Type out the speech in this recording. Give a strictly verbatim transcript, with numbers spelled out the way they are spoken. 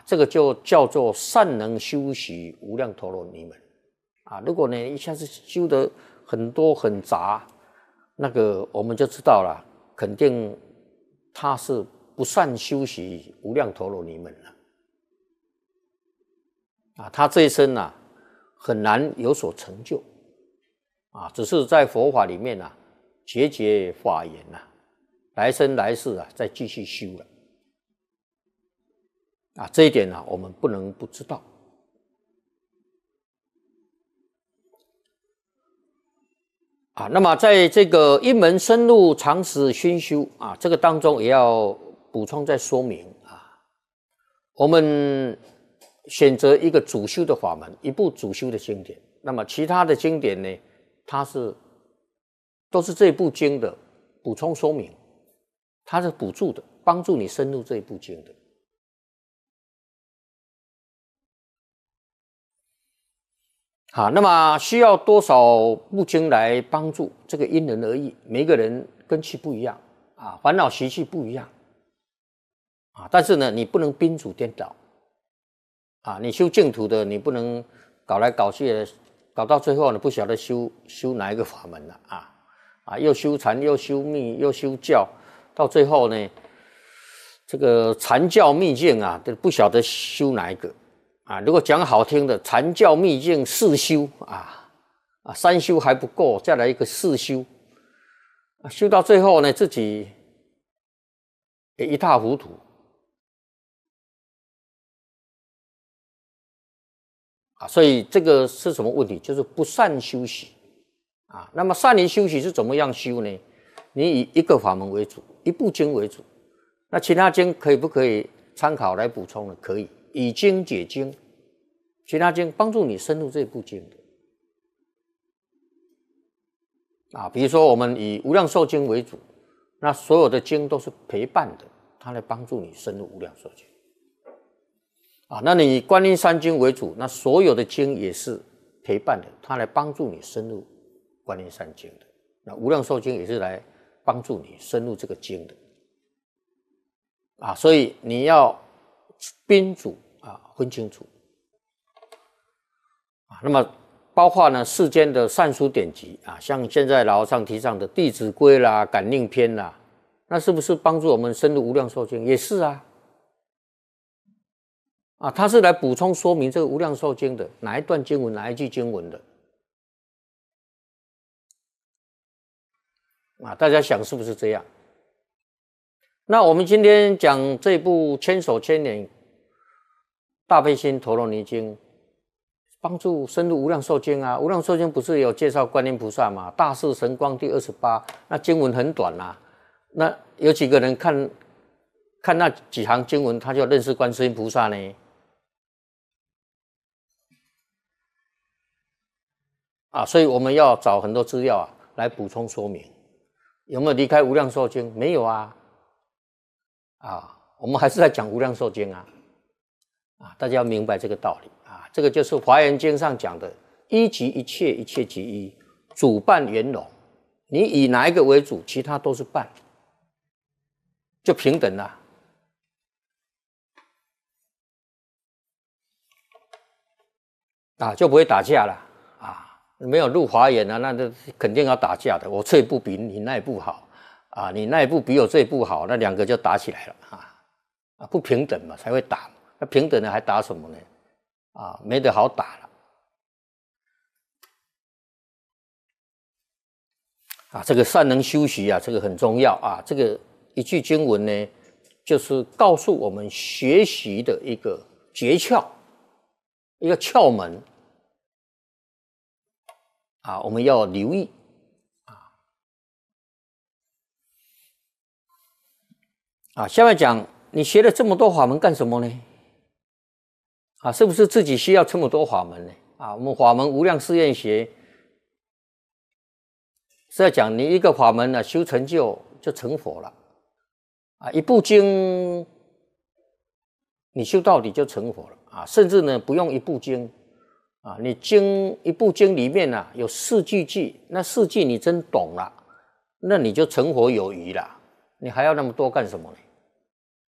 这个就叫做善能修习无量陀罗尼门啊。如果呢一下子修得很多很杂，那个我们就知道了，肯定他是不善修习无量陀罗尼门了啊。他这一生啊很难有所成就啊，只是在佛法里面啊节节法言呐、啊，来生来世啊再继续修了啊。这一点呢、啊，我们不能不知道。啊，那么在这个一门深入长时熏修啊，这个当中也要补充再说明啊，我们选择一个主修的法门，一部主修的经典，那么其他的经典呢，它是都是这一部经的补充说明，它是补助的，帮助你深入这一部经的。好，那么需要多少部经来帮助？这个因人而异，每个人根器不一样啊，烦恼习气不一样啊。但是呢，你不能宾主颠倒啊。你修净土的，你不能搞来搞去的，搞到最后你不晓得修修哪一个法门了啊啊，又修禅，又修密，又修教，到最后呢，这个禅教密境啊，都不晓得修哪一个。啊，如果讲好听的，禅教密境四修啊，啊三修还不够，再来一个四修，啊、修到最后呢，自己也一塌糊涂啊。所以这个是什么问题？就是不善修习啊。那么善于修习是怎么样修呢？你以一个法门为主，一部经为主，那其他经可以不可以参考来补充呢？可以。以经解经，其他经帮助你深入这部经的啊。比如说，我们以无量寿经为主，那所有的经都是陪伴的，它来帮助你深入无量寿经啊。那你以观音山经为主，那所有的经也是陪伴的，它来帮助你深入观音山经的。那无量寿经也是来帮助你深入这个经的啊。所以你要宾主啊分清楚啊。那么包括呢世间的善书典籍啊，像现在老和尚提倡的《弟子规》啦、《感应篇》啦，那是不是帮助我们深入无量寿经？也是啊。啊，它是来补充说明这个无量寿经的哪一段经文、哪一句经文的啊？大家想是不是这样？那我们今天讲这部千手千眼大悲心陀罗尼经，帮助深入无量寿经啊。无量寿经不是有介绍观音菩萨吗？大士神光第二十八，那经文很短啊。那有几个人看看那几行经文，他就认识观世音菩萨呢？啊，所以我们要找很多资料啊来补充说明。有没有离开无量寿经？没有啊。啊，我们还是在讲无量寿经啊。啊，大家要明白这个道理啊。这个就是《华严经》上讲的“一即一切，一切即一，主伴圆融”。你以哪一个为主，其他都是伴，就平等了。啊，就不会打架了啊。没有入华严啊，那就肯定要打架的。我这一步比你那一步好啊，你那一步比我这一步好，那两个就打起来了啊。啊，不平等嘛，才会打。那平等的还打什么呢？啊，没得好打了。啊，这个善能修习啊，这个很重要啊。这个一句经文呢，就是告诉我们学习的一个诀窍，一个窍门啊，我们要留意啊。啊，下面讲，你学了这么多法门干什么呢？啊，是不是自己需要这么多法门呢？啊，我们法门无量誓愿学是在讲你一个法门呢、啊，修成就就成佛了。啊，一部经你修到底就成佛了啊，甚至呢不用一部经啊，你经一部经里面呢、啊、有四句句，那四句你真懂了，那你就成佛有余了，你还要那么多干什么呢？